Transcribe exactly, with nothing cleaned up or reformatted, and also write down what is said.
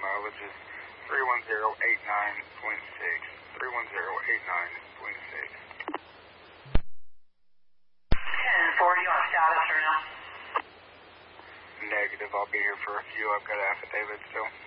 mileage is three one zero eight nine point six. three one zero eight nine point six. ten forty on status right now. Negative, I'll be here for a few. I've got affidavit still.